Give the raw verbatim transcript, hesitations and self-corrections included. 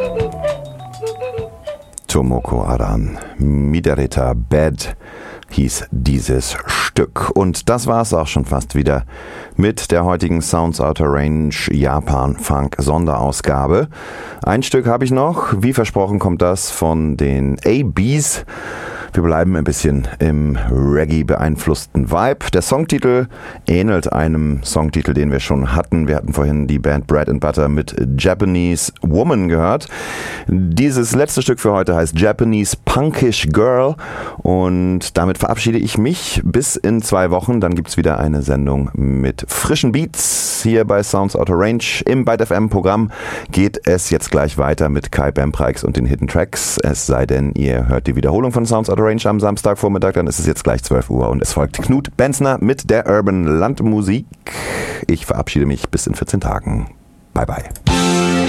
Tomoko Aran, Midereta Bad hieß dieses Stück. Und das war's auch schon fast wieder mit der heutigen Sounds Outer Range Japan Funk Sonderausgabe. Ein Stück habe ich noch. Wie versprochen kommt das von den A Bs. Wir bleiben ein bisschen im Reggae-beeinflussten Vibe. Der Songtitel ähnelt einem Songtitel, den wir schon hatten. Wir hatten vorhin die Band Bread and Butter mit Japanese Woman gehört. Dieses letzte Stück für heute heißt Japanese Punkish Girl und damit verabschiede ich mich bis in zwei Wochen. Dann gibt's wieder eine Sendung mit frischen Beats hier bei Sounds Outer Range. Im Byte F M Programm geht es jetzt gleich weiter mit Kai Bempreix und den Hidden Tracks. Es sei denn, ihr hört die Wiederholung von Sounds Outer Range am Samstagvormittag, dann ist es jetzt gleich zwölf Uhr und es folgt Knut Benzner mit der Urban Landmusik. Ich verabschiede mich bis in vierzehn Tagen. Bye bye.